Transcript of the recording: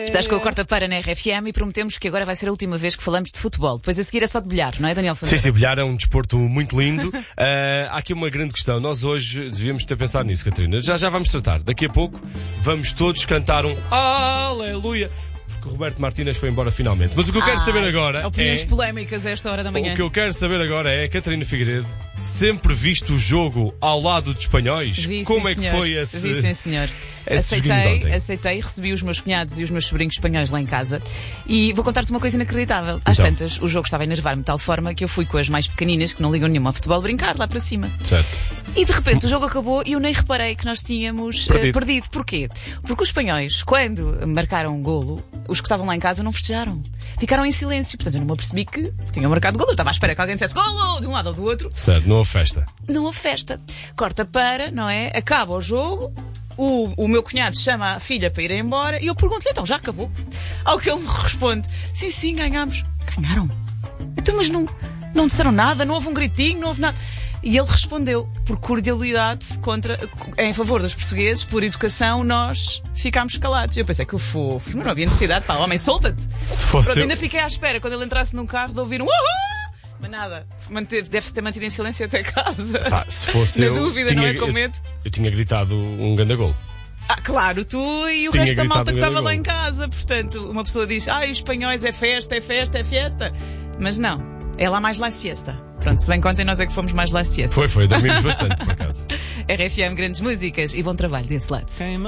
Estás com a Corta Para na RFM e prometemos que agora vai ser a última vez que falamos de futebol. Depois a seguir é só de bilhar, não é, Daniel Fonseca? Sim, bilhar é um desporto muito lindo. Há aqui uma grande questão. Nós hoje devíamos ter pensado nisso, Catarina. Já vamos tratar. Daqui a pouco vamos todos cantar um Aleluia. Que o Roberto Martínez foi embora finalmente. Mas o que eu quero saber agora opiniões polémicas a esta hora da manhã. O que eu quero saber agora é, Catarina Figueiredo, sempre viste o jogo ao lado dos espanhóis? Vi, como sim, é que senhor. foi esse... Vi, sim, senhor. Aceitei, recebi os meus cunhados e os meus sobrinhos espanhóis lá em casa e vou contar-te uma coisa inacreditável. Às tantas, o jogo estava a enervar-me de tal forma que eu fui com as mais pequeninas, que não ligam nenhuma ao futebol, brincar lá para cima. Certo. E de repente o jogo acabou e eu nem reparei que nós tínhamos perdido. Porquê? Porque os espanhóis, quando marcaram um golo, os que estavam lá em casa não festejaram. Ficaram em silêncio. Portanto, eu não me apercebi que tinham marcado golo. Eu estava à espera que alguém dissesse golo de um lado ou do outro. Certo, não houve festa. Não houve festa. Corta para, não é? Acaba o jogo. O meu cunhado chama a filha para ir embora e eu pergunto-lhe, então, já acabou? Ao que ele me responde, sim, ganhámos. Ganharam? Então, mas não disseram nada, não houve um gritinho, não houve nada. E ele respondeu, por cordialidade em favor dos portugueses, por educação, nós ficámos calados. Eu pensei que o fofo, mas não havia necessidade, pá, homem, solta-te. Se fosse Pronto, ainda fiquei à espera, quando ele entrasse num carro, de ouvir um uhul! Mas nada, deve-se ter mantido em silêncio até casa. Pá, se fosse na eu, dúvida, não é com medo. Eu tinha gritado um gandagol. Claro, tu e o resto da malta que estava lá em casa. Portanto, uma pessoa diz, os espanhóis é festa. Mas não, é lá mais la siesta. Pronto, se bem contem, nós é que fomos mais la siesta. Foi, dormimos bastante, por acaso. RFM, grandes músicas e bom trabalho desse lado.